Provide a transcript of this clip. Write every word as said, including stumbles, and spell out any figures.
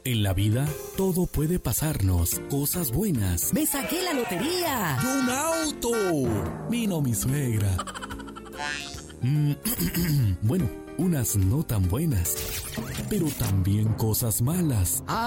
En la vida, todo puede pasarnos. Cosas buenas. ¡Me saqué la lotería! ¡Y un auto! Vino mi suegra. Mm, bueno, unas no tan buenas, pero también cosas malas. ¡Ah!